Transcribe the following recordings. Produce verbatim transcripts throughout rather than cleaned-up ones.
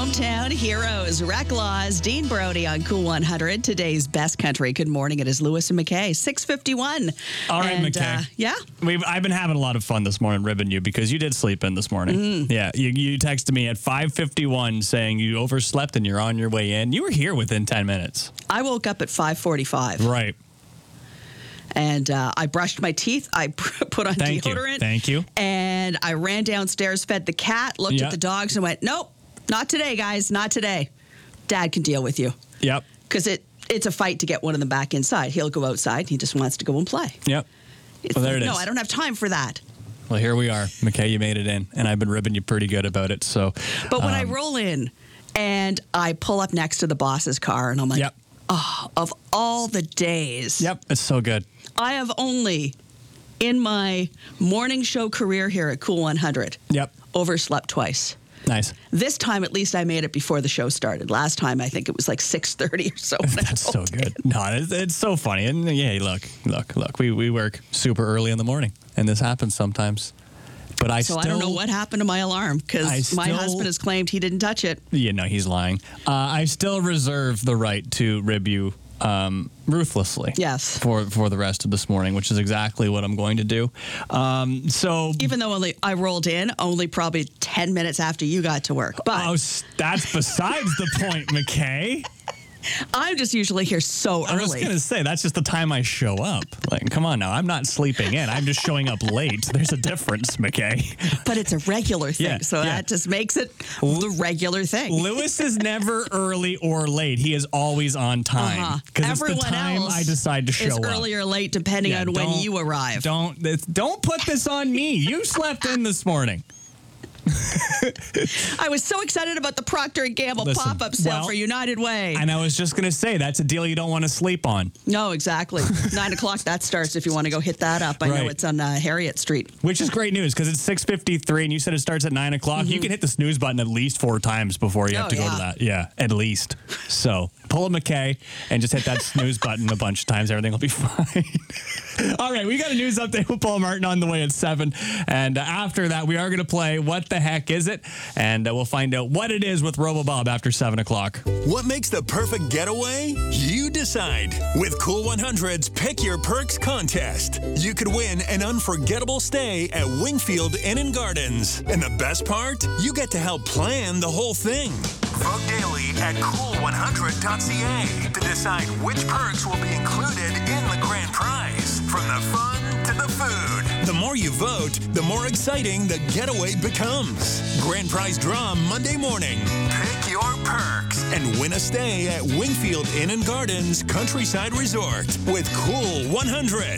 Hometown Heroes, Wreck Laws, Dean Brody on Cool one hundred. Today's best country. Good morning. It is Lewis and McKay, six fifty-one. All right, and, McKay. Uh, yeah? We've, I've been having a lot of fun this morning ribbing you because you did sleep in this morning. Mm. Yeah, you, you texted me at five fifty-one saying you overslept and you're on your way in. You were here within ten minutes. I woke up at five forty-five. Right. And uh, I brushed my teeth. I put on Thank deodorant. You. Thank you. And I ran downstairs, fed the cat, looked Yep. at the dogs, and went, nope, not today, guys, not today. Dad can deal with you. Yep. Because it, it's a fight to get one of them back inside. He'll go outside. He just wants to go and play. Yep. It's Well, there like, it no, is. I don't have time for that. Well, here we are. McKay, you made it in, and I've been ribbing you pretty good about it. So, But when um, I roll in and I pull up next to the boss's car, and I'm like, Yep. oh, of all the days. Yep, it's so good. I have only, in my morning show career here at Cool one hundred, Yep. overslept twice. Nice. This time, at least, I made it before the show started. Last time, I think it was like six thirty or so. when I That's so rolled good. in. No, it's, it's so funny. And yeah, look, look, look. We we work super early in the morning, and this happens sometimes. But I So still, I don't know what happened to my alarm I because my still- husband has claimed he didn't touch it. Yeah, no, he's lying. Uh, I still reserve the right to rib you um, ruthlessly. Yes. For for the rest of this morning, which is exactly what I'm going to do. Um, so. Even though only I rolled in only probably ten minutes after you got to work. But Oh, s- that's besides the point, McKay. I'm just usually here so I was early. going to say, that's just the time I show up. Like, come on now. I'm not sleeping in. I'm just showing up late. There's a difference, McKay. But it's a regular thing, Yeah, so yeah. that just makes it the regular thing. Lewis is never early or late. He is always on time. Uh-huh. Because Everyone it's the time else I decide to show is up. early or late depending Yeah, on when don't- you arrive. Don't this- don't put this on me. You slept in this morning. I was so excited about the Procter and Gamble Listen, pop-up sale well, for United Way. And I was just going to say, that's a deal you don't want to sleep on. No, exactly. Nine o'clock that starts if you want to go hit that up. I know Right. it's on uh, Harriet Street. Which is great news because it's six fifty-three and you said it starts at nine o'clock. You can hit the snooze button at least four times before you have Mm-hmm. Oh, to go to yeah. that. Yeah, at least. So pull a McKay and just hit that snooze button a bunch of times. Everything will be fine. All right, we got a news update with Paul Martin on the way at seven. And uh, after that, we are going to play What the Heck Is It? And uh, we'll find out what it is with RoboBob after seven o'clock. What makes the perfect getaway? You decide. With Cool one hundred's Pick Your Perks contest, you could win an unforgettable stay at Wingfield Inn and Gardens. And the best part? You get to help plan the whole thing. Vote daily at cool one hundred dot c a to decide which perks will be included in the grand prize. From the fun to the food. The more you vote, the more exciting the getaway becomes. Grand prize draw Monday morning. Pick your perks and win a stay at Wingfield Inn and Gardens Countryside Resort with Cool one hundred.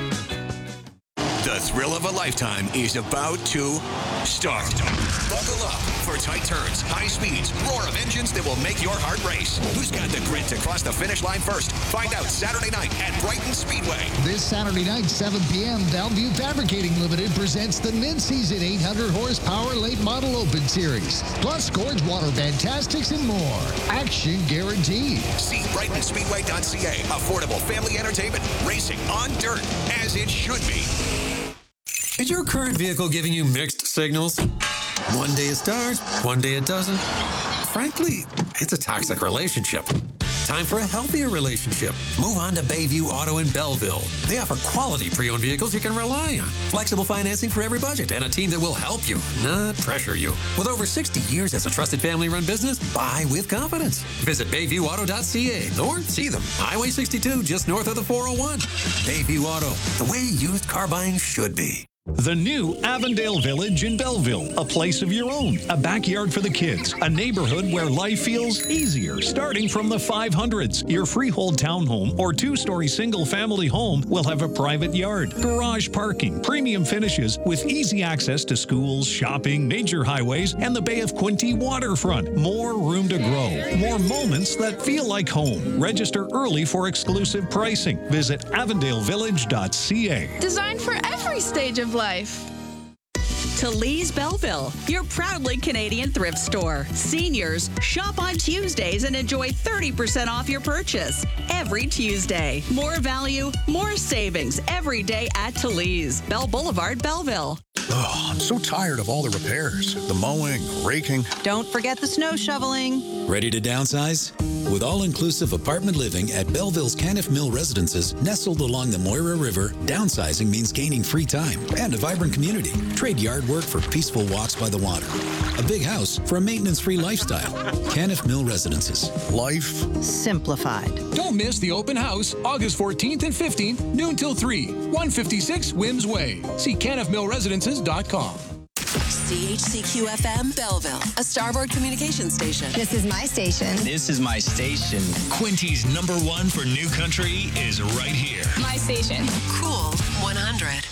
The thrill of a lifetime is about to start. Buckle up for tight turns, high speeds, roar of engines that will make your heart race. Who's got the grit to cross the finish line first? Find out Saturday night at Brighton Speedway. This Saturday night, seven p.m., Bellevue Fabricating Limited presents the mid-season eight hundred horsepower late model open series. Plus Gorge Water Fantastics and more. Action guaranteed. See brighton speedway dot c a. Affordable family entertainment, racing on dirt, as it should be. Is your current vehicle giving you mixed signals? One day it starts, one day it doesn't. Frankly, it's a toxic relationship. Time for a healthier relationship. Move on to Bayview Auto in Belleville. They offer quality pre-owned vehicles you can rely on. Flexible financing for every budget and a team that will help you, not pressure you. With over sixty years as a trusted family-run business, buy with confidence. Visit bayview auto dot c a or see them. Highway sixty-two, just north of the four oh one. Bayview Auto, the way used car buying should be. The new Avondale Village in Belleville, a place of your own, a backyard for the kids, a neighborhood where life feels easier, starting from the five hundreds. Your freehold townhome or two-story single-family home will have a private yard, garage parking, premium finishes with easy access to schools, shopping, major highways, and the Bay of Quinte waterfront. More room to grow, more moments that feel like home. Register early for exclusive pricing. Visit avondale village dot c a. Designed for every stage of life. To Lee's Belleville, your proudly Canadian thrift store. Seniors, shop on Tuesdays and enjoy thirty percent off your purchase every Tuesday. More value, more savings every day at Lee's. Bell Boulevard, Belleville. Oh, I'm so tired of all the repairs, the mowing, raking. Don't forget the snow shoveling. Ready to downsize? With all-inclusive apartment living at Belleville's Caniff Mill Residences, nestled along the Moira River, downsizing means gaining free time and a vibrant community. Trade yard work for peaceful walks by the water. A big house for a maintenance-free lifestyle. Caniff Mill Residences. Life simplified. Don't miss the open house August fourteenth and fifteenth, noon till three, one fifty-six Wims Way. See caniff mill residences dot com. C H C Q F M Belleville, a Starboard Communications station. This is my station. This is my station. Quinty's number one for new country is right here. My station. Cool one hundred.